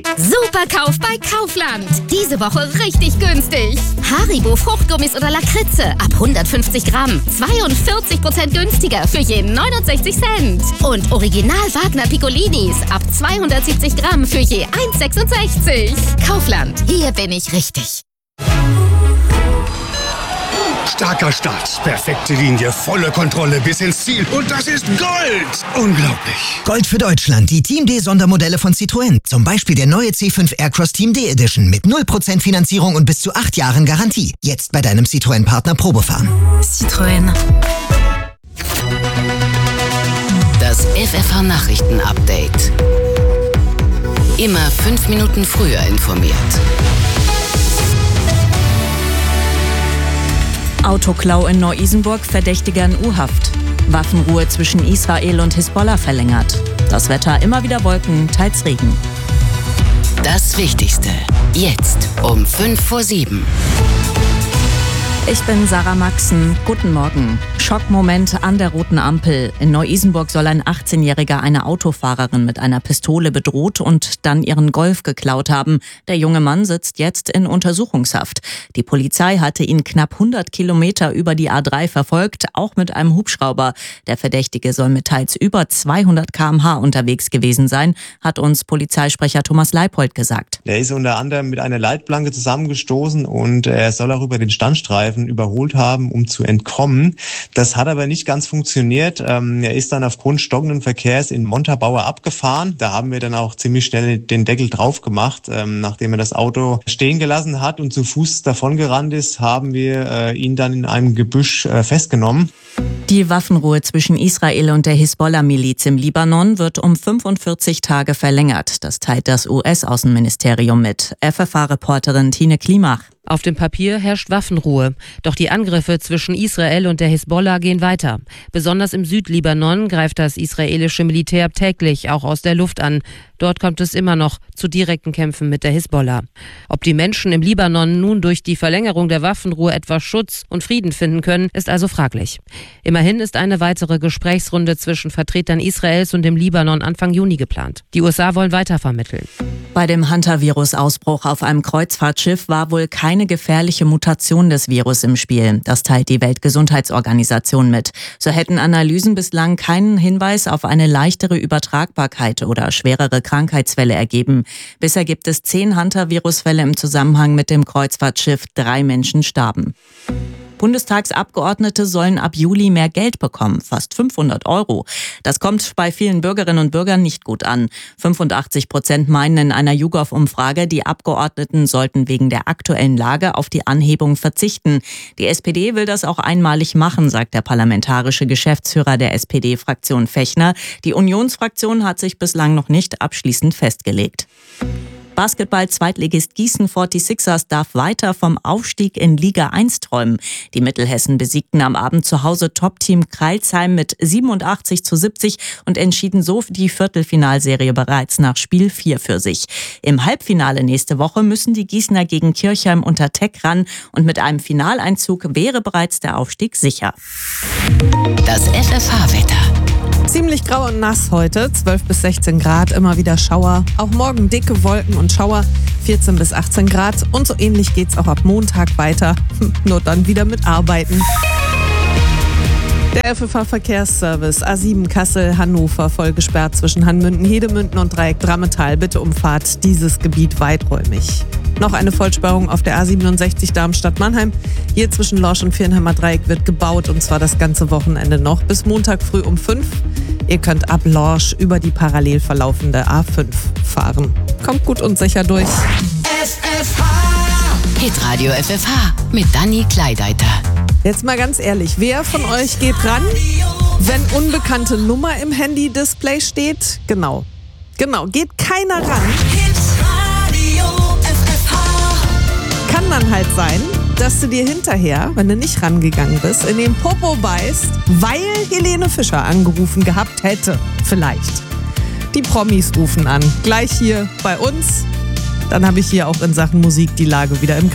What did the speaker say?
Superkauf bei Kaufland. Diese Woche richtig günstig. Haribo Fruchtgummis oder Lakritze ab 150 Gramm. 42% günstiger für je 69 Cent. Und Original Wagner Piccolinis ab 270 Gramm für je 1,66. Kaufland, hier bin ich richtig. Starker Start, perfekte Linie, volle Kontrolle bis ins Ziel. Und das ist Gold! Unglaublich. Gold für Deutschland, die Team D Sondermodelle von Citroën. Zum Beispiel der neue C5 Aircross Team D Edition mit 0% Finanzierung und bis zu 8 Jahren Garantie. Jetzt bei deinem Citroën-Partner Probefahren. Citroën. Das FFH-Nachrichten-Update. Immer 5 Minuten früher informiert. Autoklau in Neu-Isenburg, Verdächtiger in U-Haft. Waffenruhe zwischen Israel und Hisbollah verlängert. Das Wetter immer wieder Wolken, teils Regen. Das Wichtigste. Jetzt um 6:55. Ich bin Sarah Maxen. Guten Morgen. Schockmoment an der roten Ampel. In Neu-Isenburg soll ein 18-Jähriger eine Autofahrerin mit einer Pistole bedroht und dann ihren Golf geklaut haben. Der junge Mann sitzt jetzt in Untersuchungshaft. Die Polizei hatte ihn knapp 100 Kilometer über die A3 verfolgt, auch mit einem Hubschrauber. Der Verdächtige soll mit teils über 200 km/h unterwegs gewesen sein, hat uns Polizeisprecher Thomas Leipold gesagt. Der ist unter anderem mit einer Leitplanke zusammengestoßen und er soll auch über den Standstreifen überholt haben, um zu entkommen. Das hat aber nicht ganz funktioniert. Er ist dann aufgrund stockenden Verkehrs in Montabaur abgefahren. Da haben wir dann auch ziemlich schnell den Deckel drauf gemacht. Nachdem er das Auto stehen gelassen hat und zu Fuß davongerannt ist, haben wir ihn dann in einem Gebüsch festgenommen. Die Waffenruhe zwischen Israel und der Hisbollah-Miliz im Libanon wird um 45 Tage verlängert. Das teilt das US-Außenministerium mit. FFH-Reporterin Tine Klimach. Auf dem Papier herrscht Waffenruhe. Doch die Angriffe zwischen Israel und der Hisbollah gehen weiter. Besonders im Südlibanon greift das israelische Militär täglich auch aus der Luft an. Dort kommt es immer noch zu direkten Kämpfen mit der Hisbollah. Ob die Menschen im Libanon nun durch die Verlängerung der Waffenruhe etwas Schutz und Frieden finden können, ist also fraglich. Immerhin ist eine weitere Gesprächsrunde zwischen Vertretern Israels und dem Libanon Anfang Juni geplant. Die USA wollen weiter vermitteln. Bei dem Hantavirus-Ausbruch auf einem Kreuzfahrtschiff war wohl keine gefährliche Mutation des Virus im Spiel. Das teilt die Weltgesundheitsorganisation mit. So hätten Analysen bislang keinen Hinweis auf eine leichtere Übertragbarkeit oder schwerere Krankheitsfälle ergeben. Bisher gibt es 10 Hantavirus-Fälle im Zusammenhang mit dem Kreuzfahrtschiff. 3 Menschen starben. Bundestagsabgeordnete sollen ab Juli mehr Geld bekommen, fast 500 €. Das kommt bei vielen Bürgerinnen und Bürgern nicht gut an. 85% meinen in einer YouGov-Umfrage, die Abgeordneten sollten wegen der aktuellen Lage auf die Anhebung verzichten. Die SPD will das auch einmalig machen, sagt der parlamentarische Geschäftsführer der SPD-Fraktion Fechner. Die Unionsfraktion hat sich bislang noch nicht abschließend festgelegt. Basketball-Zweitligist Gießen 46ers darf weiter vom Aufstieg in Liga 1 träumen. Die Mittelhessen besiegten am Abend zu Hause Top-Team Crailsheim mit 87:70 und entschieden so die Viertelfinalserie bereits nach Spiel 4 für sich. Im Halbfinale nächste Woche müssen die Gießener gegen Kirchheim unter Teck ran und mit einem Finaleinzug wäre bereits der Aufstieg sicher. Das FFH-Wetter. Ziemlich grau und nass heute, 12 bis 16 Grad, immer wieder Schauer. Auch morgen dicke Wolken und Schauer, 14 bis 18 Grad. Und so ähnlich geht's auch ab Montag weiter, nur dann wieder mit Arbeiten. Der FFH-Verkehrsservice A7 Kassel-Hannover voll gesperrt zwischen Hanmünden, Hedemünden und Dreieck Brammetal. Bitte umfahrt dieses Gebiet weiträumig. Noch eine Vollsperrung auf der A67 Darmstadt-Mannheim. Hier zwischen Lorsch und Viernheimer Dreieck wird gebaut und zwar das ganze Wochenende noch bis Montag früh um 5. Ihr könnt ab Lorsch über die parallel verlaufende A5 fahren. Kommt gut und sicher durch. Hitradio FFH mit Dani Kleideiter. Jetzt mal ganz ehrlich, wer von euch geht ran, wenn unbekannte Nummer im Handy-Display steht? Genau, geht keiner ran. Kann dann halt sein, dass du dir hinterher, wenn du nicht rangegangen bist, in den Popo beißt, weil Helene Fischer angerufen gehabt hätte. Vielleicht. Die Promis rufen an. Gleich hier bei uns. Dann habe ich hier auch in Sachen Musik die Lage wieder im Griff.